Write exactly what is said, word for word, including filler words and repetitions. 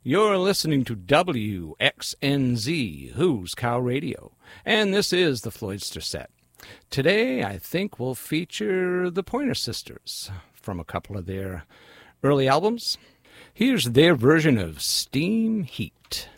You're listening to W X N Z, Who's Cow Radio, and this is the Floydster Set. Today, I think we'll feature the Pointer Sisters from a couple of their early albums. Here's their version of Steam Heat.